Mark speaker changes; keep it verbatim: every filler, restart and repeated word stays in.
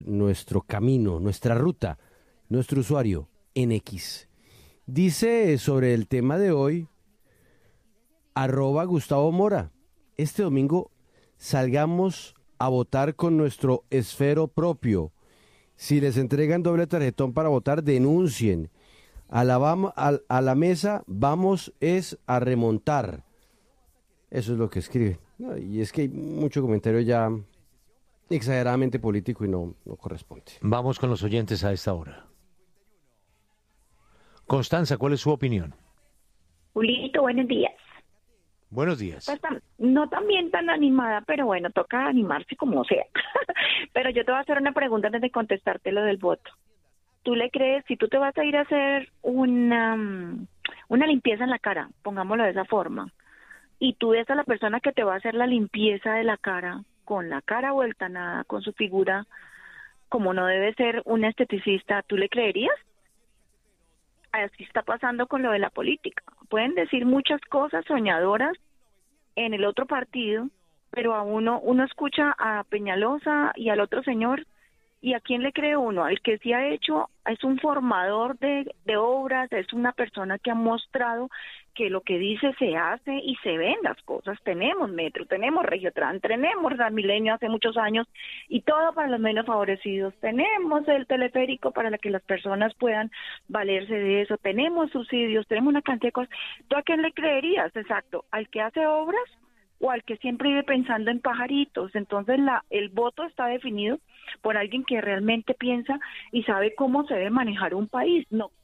Speaker 1: nuestro camino, nuestra ruta, nuestro usuario en X. Dice sobre el tema de hoy, arroba Gustavo Mora, este domingo salgamos a votar con nuestro esfero propio. Si les entregan doble tarjetón para votar, denuncien. A la, vam- a, a la mesa vamos es a remontar. Eso es lo que escribe. No, y es que hay mucho comentario ya exageradamente político y no, no corresponde.
Speaker 2: Vamos con los oyentes a esta hora. Constanza, ¿cuál es su opinión?
Speaker 3: Julito, buenos días.
Speaker 2: Buenos días.
Speaker 3: Pues tam- no también tan animada, pero bueno, toca animarse como sea. Pero yo te voy a hacer una pregunta antes de contestarte lo del voto. ¿Tú le crees, si tú te vas a ir a hacer una, mm, una limpieza en la cara, pongámoslo de esa forma, y tú ves a la persona que te va a hacer la limpieza de la cara, con la cara vuelta a nada, con su figura, como no debe ser un esteticista, ¿tú le creerías? Así está pasando con lo de la política. Pueden decir muchas cosas soñadoras en el otro partido, pero a uno, uno escucha a Peñalosa y al otro señor, ¿y a quién le cree uno? Al que sí ha hecho, es un formador de, de obras, es una persona que ha mostrado que lo que dice se hace y se ven las cosas. Tenemos Metro, tenemos Regiotrans, tenemos Transmilenio hace muchos años y todo para los menos favorecidos. Tenemos el teleférico para que las personas puedan valerse de eso. Tenemos subsidios, tenemos una cantidad de cosas. ¿Tú a quién le creerías? Exacto, ¿al que hace obras o al que siempre vive pensando en pajaritos? Entonces la el voto está definido por alguien que realmente piensa y sabe cómo se debe manejar un país, no